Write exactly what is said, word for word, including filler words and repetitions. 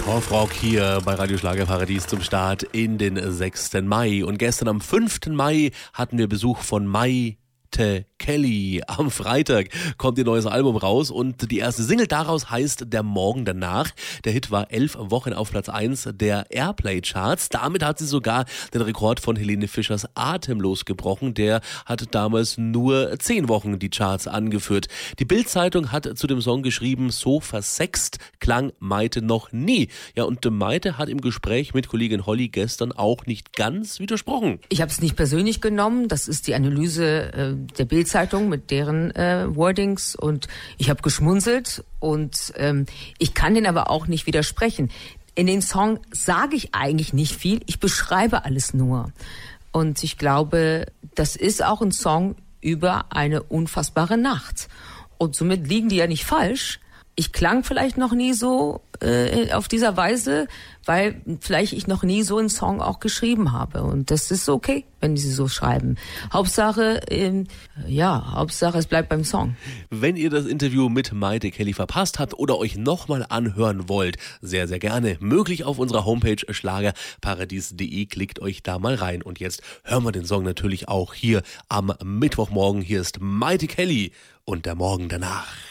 Torfrock hier bei Radio Schlagerparadies zum Start in den sechsten Mai. Und gestern am fünften Mai hatten wir Besuch von Maite Kelly. Am Freitag kommt ihr neues Album raus und die erste Single daraus heißt Der Morgen danach. Der Hit war elf Wochen auf Platz eins der Airplay-Charts. Damit hat sie sogar den Rekord von Helene Fischers Atemlos gebrochen. Der hat damals nur zehn Wochen die Charts angeführt. Die Bild-Zeitung hat zu dem Song geschrieben, so versext klang Maite noch nie. Ja, und Maite hat im Gespräch mit Kollegin Holly gestern auch nicht ganz widersprochen. Ich habe es nicht persönlich genommen. Das ist die Analyse äh, der Bild-Zeitung mit deren äh, Wordings und ich habe geschmunzelt und ähm, ich kann den aber auch nicht widersprechen. In den Song sage ich eigentlich nicht viel, ich beschreibe alles nur. Und ich glaube, das ist auch ein Song über eine unfassbare Nacht. Und somit liegen die ja nicht falsch. Ich klang vielleicht noch nie so äh, auf dieser Weise, weil vielleicht ich noch nie so einen Song auch geschrieben habe. Und das ist okay, wenn sie so schreiben. Hauptsache, ähm, ja, Hauptsache es bleibt beim Song. Wenn ihr das Interview mit Maite Kelly verpasst habt oder euch nochmal anhören wollt, sehr, sehr gerne. Möglich auf unserer Homepage schlagerparadies punkt de. Klickt euch da mal rein. Und jetzt hören wir den Song natürlich auch hier am Mittwochmorgen. Hier ist Maite Kelly und Der Morgen danach.